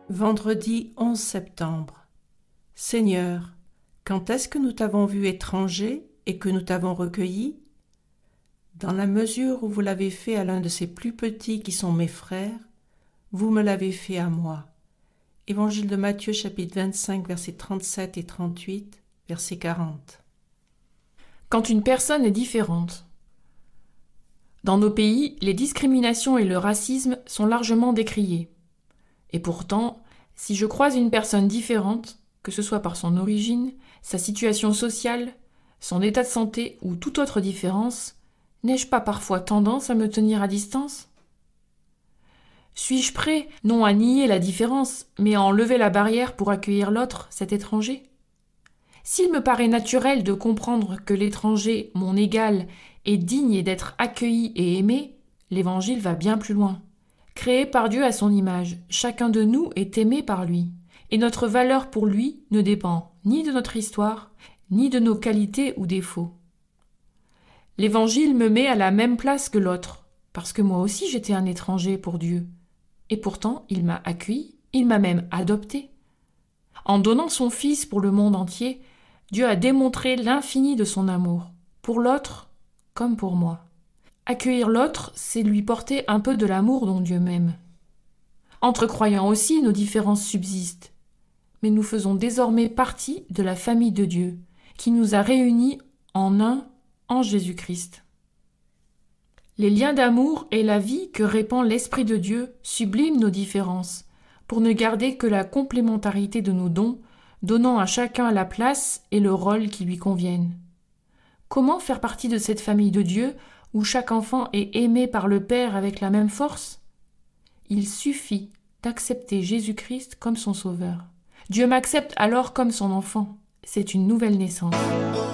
Vendredi 11 septembre. Seigneur, quand est-ce que nous t'avons vu étranger et que nous t'avons recueilli? Dans la mesure où vous l'avez fait à l'un de ces plus petits qui sont mes frères, vous me l'avez fait à moi. Évangile de Matthieu chapitre 25 versets 37 et 38, verset 40. Quand une personne est différente. Dans nos pays, les discriminations et le racisme sont largement décriés. Et pourtant, si je croise une personne différente, que ce soit par son origine, sa situation sociale, son état de santé ou toute autre différence, n'ai-je pas parfois tendance à me tenir à distance? Suis-je prêt, non à nier la différence, mais à enlever la barrière pour accueillir l'autre, cet étranger? S'il me paraît naturel de comprendre que l'étranger, mon égal, est digne d'être accueilli et aimé, l'Évangile va bien plus loin. Créé par Dieu à son image, chacun de nous est aimé par lui, et notre valeur pour lui ne dépend ni de notre histoire, ni de nos qualités ou défauts. L'Évangile me met à la même place que l'autre, parce que moi aussi j'étais un étranger pour Dieu, et pourtant il m'a accueilli, il m'a même adopté. En donnant son Fils pour le monde entier, Dieu a démontré l'infini de son amour, pour l'autre comme pour moi. Accueillir l'autre, c'est lui porter un peu de l'amour dont Dieu m'aime. Entre croyants aussi, nos différences subsistent, mais nous faisons désormais partie de la famille de Dieu, qui nous a réunis en un en Jésus-Christ. Les liens d'amour et la vie que répand l'Esprit de Dieu subliment nos différences, pour ne garder que la complémentarité de nos dons, donnant à chacun la place et le rôle qui lui conviennent. Comment faire partie de cette famille de Dieu où chaque enfant est aimé par le Père avec la même force? Il suffit d'accepter Jésus-Christ comme son sauveur. Dieu m'accepte alors comme son enfant. C'est une nouvelle naissance.